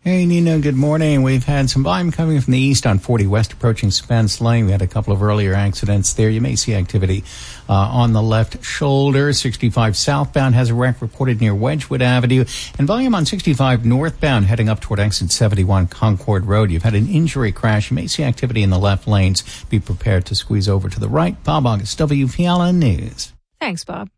Hey, Nina, good morning. We've had some volume coming from the east on 40 West approaching Spence Lane. We had a couple of earlier accidents there. You may see activity on the left shoulder. 65 southbound has a wreck reported near Wedgwood Avenue. And volume on 65 northbound heading up toward exit 71 Concord Road. You've had an injury crash. You may see activity in the left lanes. Be prepared to squeeze over to the right. Bob August, WPLN News. Thanks, Bob.